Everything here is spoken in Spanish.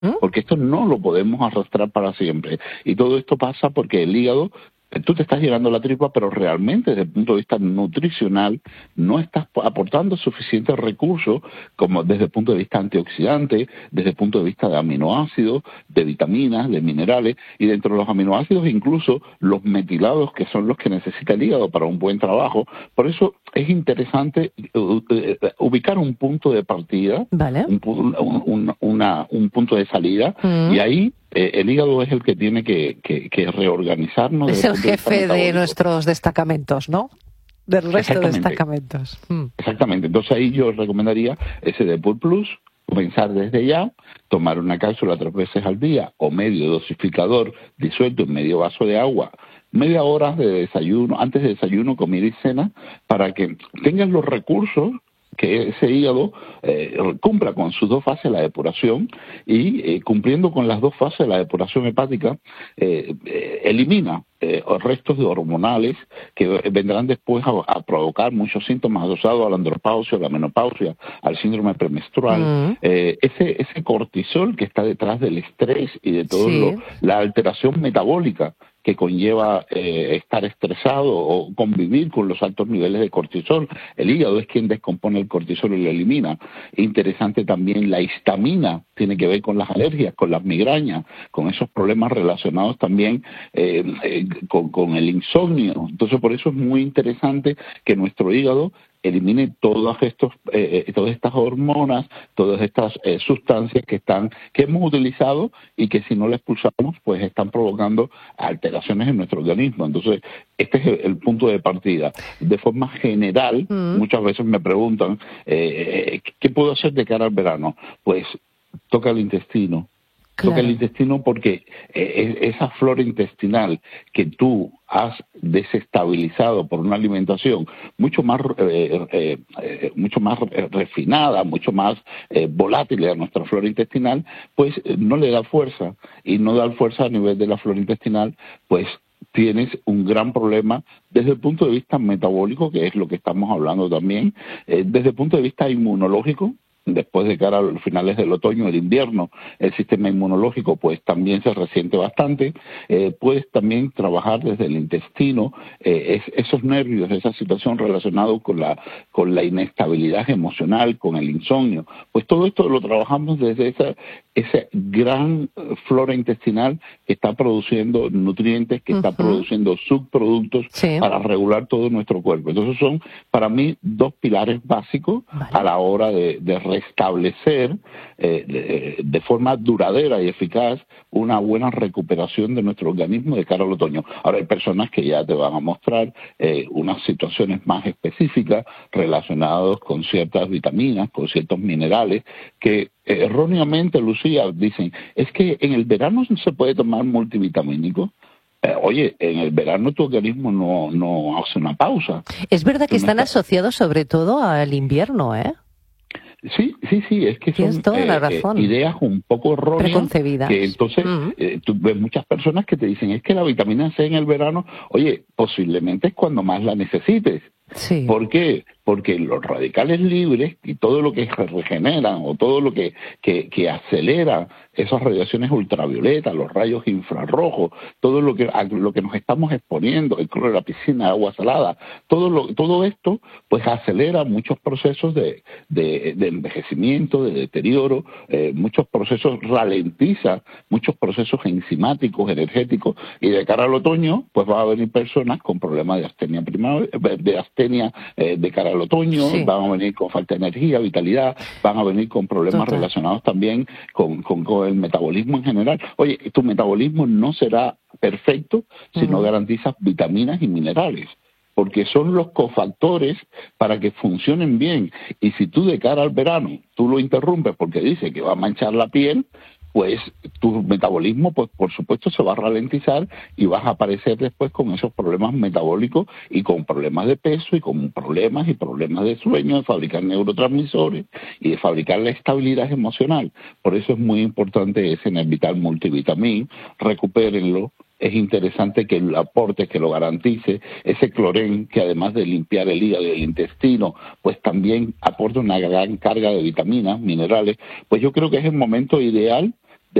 ¿Mm? porque esto no lo podemos arrastrar para siempre. Y todo esto pasa porque el hígado, tú te estás llenando la tripa, pero realmente desde el punto de vista nutricional no estás aportando suficientes recursos, como desde el punto de vista antioxidante, desde el punto de vista de aminoácidos, de vitaminas, de minerales, y dentro de los aminoácidos incluso los metilados, que son los que necesita el hígado para un buen trabajo. Por eso es interesante ubicar un punto de partida, Vale. un punto de salida, y ahí el hígado es el que tiene que reorganizarnos. Es el jefe de nuestros destacamentos, ¿no? Del resto de destacamentos. Exactamente. Entonces ahí yo recomendaría ese Depur Plus, comenzar desde ya, tomar una cápsula 3 veces al día o medio dosificador disuelto en medio vaso de agua, media hora de desayuno, antes de desayuno, comida y cena, para que tengan los recursos que ese hígado cumpla con sus 2 fases de la depuración y cumpliendo con las 2 fases de la depuración hepática, elimina restos de hormonales que vendrán después a provocar muchos síntomas asociados a la andropausia, a la menopausia, al síndrome premenstrual. Ese cortisol que está detrás del estrés y de todo la alteración metabólica que conlleva estar estresado o convivir con los altos niveles de cortisol. El hígado es quien descompone el cortisol y lo elimina. Interesante también la histamina, tiene que ver con las alergias, con las migrañas, con esos problemas relacionados también con el insomnio. Entonces, por eso es muy interesante que nuestro hígado elimine todas estas hormonas, todas estas sustancias que hemos utilizado y que si no las expulsamos, pues están provocando alteraciones en nuestro organismo. Entonces, este es el punto de partida. De forma general, muchas veces me preguntan, ¿qué puedo hacer de cara al verano? Pues toca el intestino. Claro. Toca el intestino porque esa flora intestinal que tú has desestabilizado por una alimentación mucho más refinada, mucho más volátil a nuestra flora intestinal, pues no le da fuerza, y no dar fuerza a nivel de la flora intestinal, pues tienes un gran problema desde el punto de vista metabólico, que es lo que estamos hablando también, desde el punto de vista inmunológico. Después de cara a los finales del otoño, el invierno, el sistema inmunológico pues también se resiente bastante. Puedes también trabajar desde el intestino, esos nervios, esa situación relacionada con la inestabilidad emocional, con el insomnio. Pues todo esto lo trabajamos desde esa gran flora intestinal que está produciendo nutrientes, que está produciendo subproductos para regular todo nuestro cuerpo. Entonces son, para mí, 2 pilares básicos a la hora de restablecer de forma duradera y eficaz una buena recuperación de nuestro organismo de cara al otoño. Ahora hay personas que ya te van a mostrar unas situaciones más específicas relacionadas con ciertas vitaminas, con ciertos minerales que erróneamente, Lucía, dicen, es que en el verano se puede tomar multivitamínico. Oye, en el verano tu organismo no hace una pausa. Es verdad que están asociados sobre todo al invierno, ¿eh? Sí, es que son toda la razón. Ideas un poco erróneas. Preconcebidas. Que entonces tú ves muchas personas que te dicen, es que la vitamina C en el verano, oye, posiblemente es cuando más la necesites. Sí. ¿Por qué? Porque los radicales libres y todo lo que regeneran o todo lo que acelera esas radiaciones ultravioletas, los rayos infrarrojos, todo lo que nos estamos exponiendo, el cloro de la piscina, agua salada, todo esto pues acelera muchos procesos de envejecimiento, de deterioro, muchos procesos, ralentiza muchos procesos enzimáticos, energéticos, y de cara al otoño pues va a venir personas con problemas de astenia de cara al otoño, van a venir con falta de energía, vitalidad, van a venir con problemas relacionados también con el metabolismo en general. Oye, tu metabolismo no será perfecto si no garantizas vitaminas y minerales, porque son los cofactores para que funcionen bien. Y si tú de cara al verano, tú lo interrumpes porque dice que va a manchar la piel, pues tu metabolismo, pues por supuesto, se va a ralentizar y vas a aparecer después con esos problemas metabólicos y con problemas de peso y con problemas de sueño, de fabricar neurotransmisores y de fabricar la estabilidad emocional. Por eso es muy importante ese Nervital Multivitamin, recupérenlo. Es interesante que lo aporte, que lo garantice, ese clorén que además de limpiar el hígado y el intestino, pues también aporta una gran carga de vitaminas, minerales. Pues yo creo que es el momento ideal